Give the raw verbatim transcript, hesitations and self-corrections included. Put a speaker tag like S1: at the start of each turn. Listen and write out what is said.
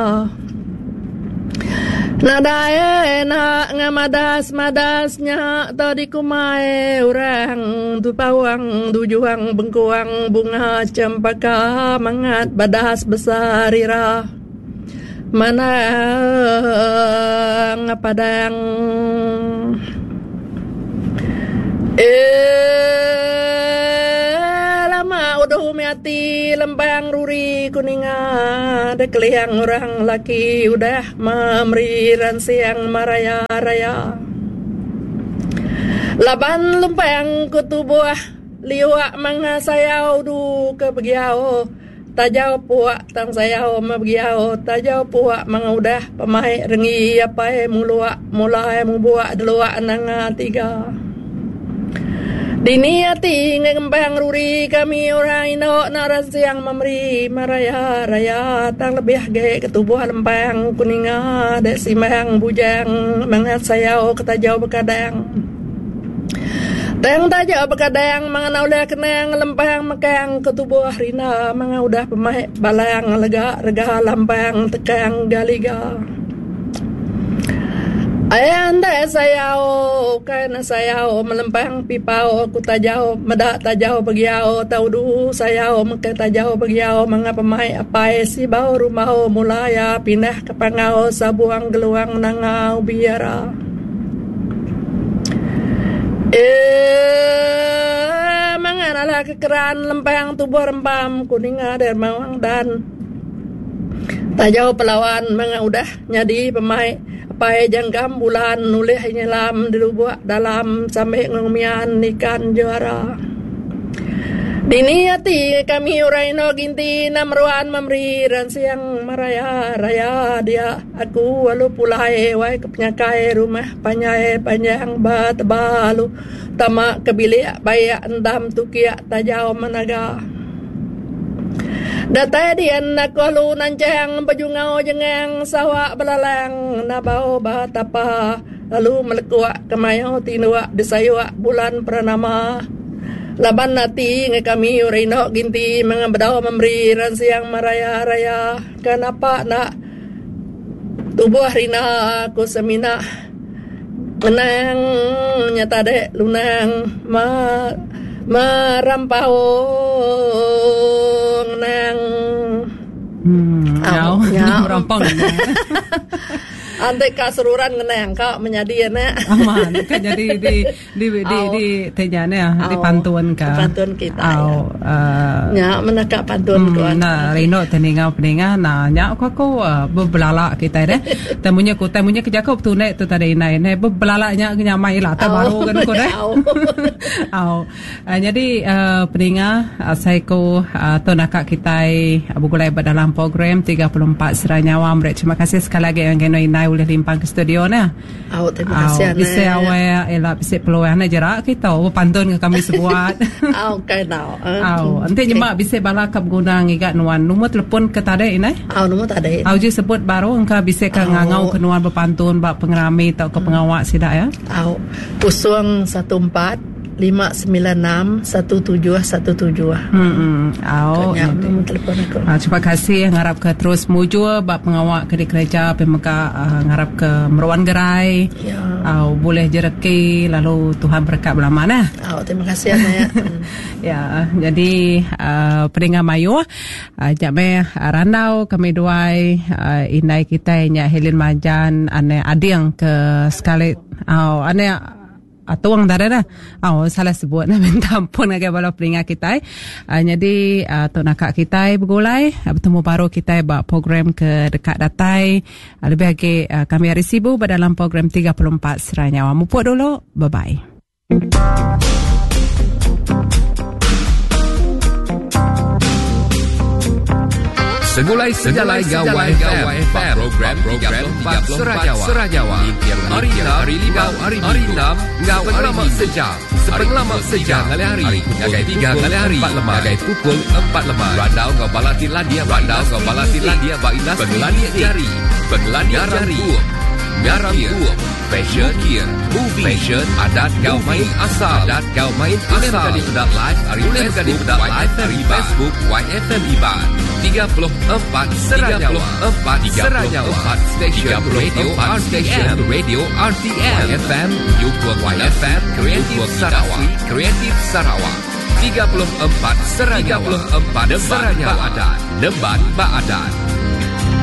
S1: Nadae na ngamadas-madasnya tadi kumae orang tu pawang tu juang bengkuang bunga cempaka mangat badas besar ira mana ngapadang eh lama udah umiati lembang ruri kuninga ada kelihang orang laki udah memeriran siang maraya-raya laban lembang kutubuah liwak manga sayau du ke begiao tajau puak tang sayau ma begiao tajau puak manga udah pamai rengi apa mulua mulai mubuak deluak nanga tiga Dini hati ngembang ruri kami orang ino naras yang memberi maraya raya tang lebih ge ketubuh lempang kuninga dek simang bujang mangat sayau ketajau bekadang tang tajau bekadang mangan ulah kenang lempang mekang ketubuh rina manga udah pemai balang lega rega lempang tekang galiga Ayanda sayao kana sayao melempang pipao ku tajau medak tajau begiao taudu sayao meke tajau begiao mangapa mai apai si bau rumah mulaya pindah ke pangau sabuang geluang nangau biara eh manganalah kekeran lempang tubuh rempam kuninga dermawang dan tajau pelawan manga udah nyadi pemai Pai janggam bulan nulih nyelam di lubuk dalam sampai ngumian ikan juara. Dini hati kami uraino ginti namruan memberi dan siang maraya raya dia aku walu pulai wai kepenyakai rumah panjai panjang bat balu tamak kebilik bayak endam tukiak tajau managa. Datai dian nak lu nancang bajungau jengang sawak belalang nabau batapa lalu melekuak kemayau tinuak desayuak bulan pranama laban nati nge kami urino ginti mengabdau memberi ran siang maraya raya kenapa nak tubuh rina aku semina menang nyata dek lunang ma marampau nang
S2: hmm nyau merampau
S1: Ante kasururan ngenang kau menjadi na
S2: aman kan jadi di di di di tejane di pantun ka
S1: pantun kita
S2: au
S1: nya menaka pantun ko
S2: na rino teninga peninga na nya ko ko beblala kita de temunya ko temunya kejakop tu ne tu tadi nai ne beblala nya nya mai la ta baru kan ko de au jadi peninga saya ko tonaka kita abugulai dalam program tiga puluh empat Seranyawa Amret. Terima kasih sekali lagi yang kena inai boleh limpang ke studio na.
S1: Au terima kasih.
S2: Bisa awak elak bisa peluang na jarak kita pantun ke kami sebuat.
S1: Au kai now.
S2: Au ante nyemak bisa balakap guna ngigat nuan nomor telefon ke tade inai.
S1: Au nomor tade.
S2: Au je sebut baru engka bisa ka ngangau ke nuan berpantun bak pengerami atau ke pengawak sidak ya.
S1: Au kosong satu empat lima sembilan enam satu tujuh satu tujuh.
S2: Hmm, au.
S1: Nombor telefon aku.
S2: Ah, terima kasih ngarap ke terus muju bab pengawak ke kerja pemeka uh, ngarap ke meruan gerai.
S1: Ya.
S2: Au boleh jereki lalu Tuhan berkat belama nah.
S1: Au terima kasih ya.
S2: Ya, jadi uh, peringat mayu uh, jame uh, randau kami duai uh, inai kita nya Helen Majan ane ading ke sekali au ane atuang darah oh salah sebut na minta ampun agak bala peringat kita uh, jadi uh, tu nakak kita bergulai uh, bertemu baru kita buat program ke dekat datai uh, lebih lagi uh, kami hari sibuk dalam program tiga puluh empat Seranyawa. Mupuk dulu, bye bye.
S3: Segulai segalai gawai gawai program tiga puluh empat Seranyawa Seranyawa hari hari libau hari enam ngau lama sejam sepenglamak sejam kali hari ngagai tiga kali hari empat lemah ngagai pukul empat lemah randau ngau balati ladia randau ngau balati ladia bainas pengelani jari pengelani jari Ngarang buah, fashion, gear, movie, fashion, adat kau main asal, adat kau main asal. Boleh menjadi pedat live hari Facebook, hari Facebook, Y F M Iban. tiga puluh empat Seranyawa, tiga puluh empat stesen radio R T M, radio R T M, Y F M, Yukuak Y F M, Kreatif Sarawak, Kreatif Sarawak. tiga puluh empat Seranyawa, tiga puluh empat Nemban Baadan, Nemban Baadan.